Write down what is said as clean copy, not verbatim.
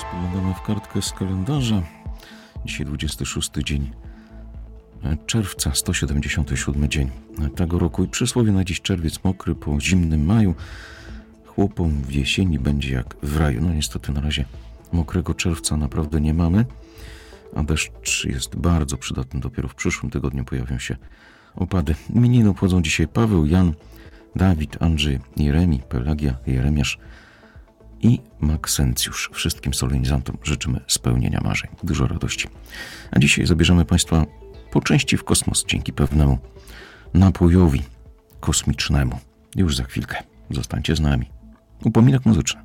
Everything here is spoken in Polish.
Spoglądamy w kartkę z kalendarza. Dzisiaj 26 dzień czerwca, 177 dzień tego roku i przysłowie na dziś: czerwiec mokry po zimnym maju, chłopom w jesieni będzie jak w raju. No niestety na razie mokrego czerwca naprawdę nie mamy, a deszcz jest bardzo przydatny. Dopiero w przyszłym tygodniu pojawią się opady. Imieniny obchodzą dzisiaj Paweł, Jan, Dawid, Andrzej, Jeremi, Pelagia, Jeremiasz i Maksencjusz. Wszystkim solenizantom życzymy spełnienia marzeń, dużo radości. A dzisiaj zabierzemy Państwa po części w kosmos dzięki pewnemu napojowi kosmicznemu. Już za chwilkę. Zostańcie z nami. Upominek muzyczny.